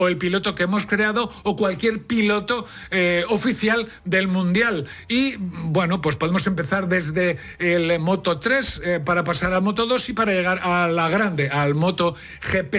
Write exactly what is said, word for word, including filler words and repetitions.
o el piloto que hemos creado o cualquier piloto eh, oficial del Mundial. Y bueno, pues podemos empezar desde el Moto tres eh, para pasar al Moto dos y para llegar a la grande, al Moto G P.